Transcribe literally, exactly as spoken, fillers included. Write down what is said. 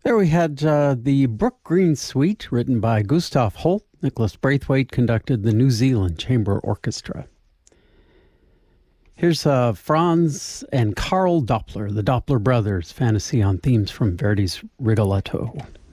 There we had uh, the Brook Green Suite, written by Gustav Holt. Nicholas Braithwaite conducted the New Zealand Chamber Orchestra. Here's uh, Franz and Karl Doppler, the Doppler brothers, fantasy on themes from Verdi's Rigoletto.